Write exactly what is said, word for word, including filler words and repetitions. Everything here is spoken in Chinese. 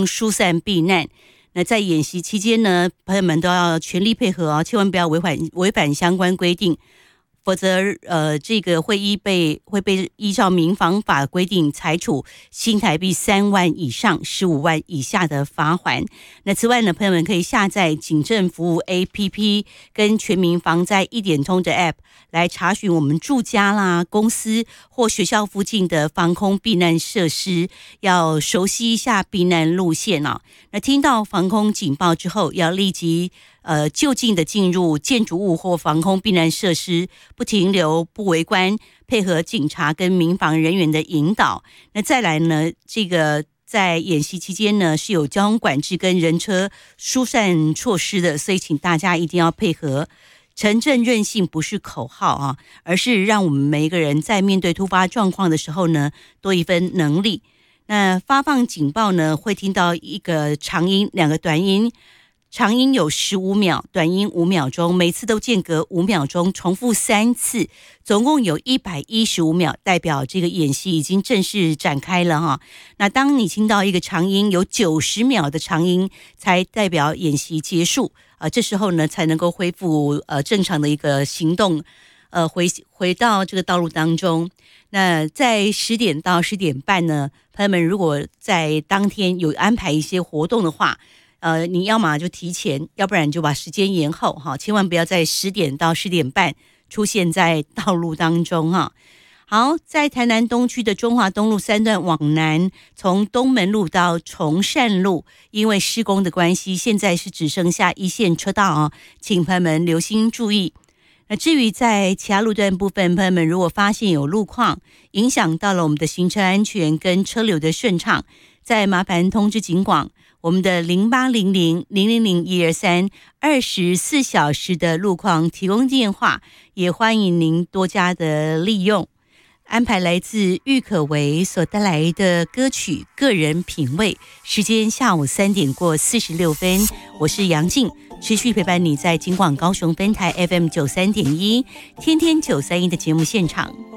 中疏散避难。那在演习期间呢，朋友们都要全力配合哦，千万不要违反违反相关规定。否则，呃，这个会依被会被依照民防法规定裁处新台币三万以上十五万以下的罚锾。那此外呢，朋友们可以下载警政服务 A P P 跟全民防灾一点通的 App 来查询我们住家啦、公司或学校附近的防空避难设施，要熟悉一下避难路线啊。那听到防空警报之后，要立即呃，就近的进入建筑物或防空避难设施，不停留、不围观，配合警察跟民防人员的引导。那再来呢，这个在演习期间呢是有交通管制跟人车疏散措施的，所以请大家一定要配合。城镇韧性不是口号啊，而是让我们每一个人在面对突发状况的时候呢，多一分能力。那发放警报呢，会听到一个长音，两个短音。长音有十五秒，短音五秒钟，每次都间隔五秒钟，重复三次，总共有一百一十五秒，代表这个演习已经正式展开了哈。那当你听到一个长音，有九十秒的长音，才代表演习结束啊、呃。这时候呢，才能够恢复呃正常的一个行动，呃回回到这个道路当中。那在十点到十点半呢，朋友们如果在当天有安排一些活动的话，呃，你要么就提前，要不然就把时间延后哈，千万不要在十点到十点半出现在道路当中哈。好，在台南东区的中华东路三段往南，从东门路到崇善路，因为施工的关系，现在是只剩下一线车道啊，请朋友们留心注意。那至于在其他路段部分，朋友们如果发现有路况影响到了我们的行车安全跟车流的顺畅，再麻烦通知警广。我们的零八零零零零零一二三二十四小时的路况提供电话，也欢迎您多加的利用。安排来自郁可唯所带来的歌曲《个人品味》，时间下午三点过四十六分，我是杨静，持续陪伴你在警广高雄分台 F M 九三点一，天天九三一的节目现场。